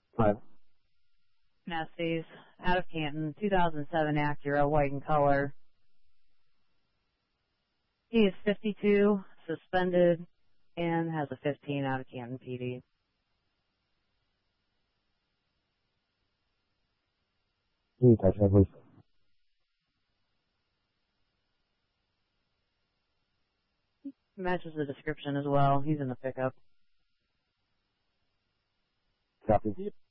5. Nasties, out of Canton, 2007 Acura, white in color. He is 52, suspended, and has a 15 out of Canton PD. Can you touch that, please? Matches the description as well. He's in the pickup. Copy.